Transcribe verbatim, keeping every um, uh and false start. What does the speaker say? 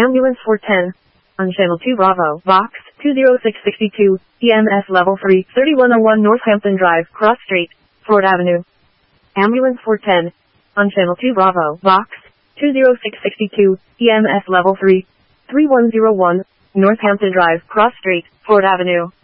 Ambulance four ten. On Channel two Bravo, Box two zero six six two, E M S Level three, thirty-one oh one Northampton Drive, Cross Street, Ford Avenue. Ambulance four ten. On Channel two Bravo, Box two zero six six two, E M S Level three, thirty-one oh one, Northampton Drive, Cross Street, Ford Avenue.